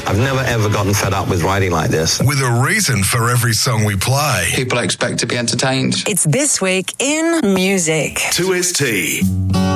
I've never ever gotten fed up with writing like this. With a reason for every song we play. People expect to be entertained. It's This Week in Music. 2ST.